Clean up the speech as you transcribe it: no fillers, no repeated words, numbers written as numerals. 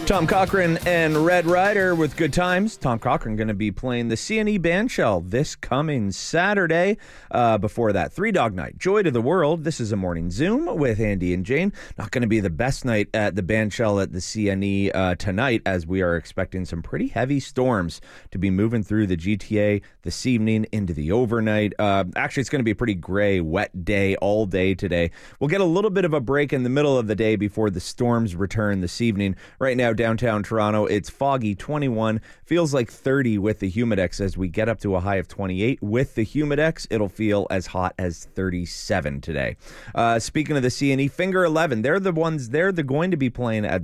Tom Cochran and Red Rider with Good Times. Tom Cochran going to be playing the CNE Bandshell this coming Saturday. Before that, Three Dog Night, Joy to the World. This is a morning Zoom with Andy and Jane. Not going to be the best night at the Bandshell at the CNE tonight, as we are expecting some pretty heavy storms to be moving through the GTA this evening into the overnight. Actually, it's going to be a pretty gray, wet day all day today. We'll get a little bit of a break in the middle of the day before the storms return this evening. Right now, downtown Toronto, it's foggy, 21, feels like 30 with the Humidex. As we get up to a high of 28 with the Humidex, it'll feel as hot as 37 today. Speaking of the CNE, Finger 11, they're going to be playing at